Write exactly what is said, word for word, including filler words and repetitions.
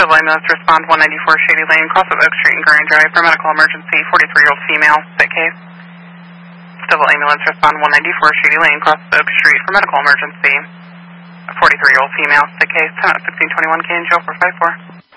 Civil ambulance respond one ninety-four Shady Lane, cross of Oak Street and Grand Drive for medical emergency, forty-three-year-old female, sick case. Civil ambulance respond one ninety-four Shady Lane, cross of Oak Street for medical emergency, forty-three-year-old female, sick case, ten at sixteen twenty-one K in jail for five four.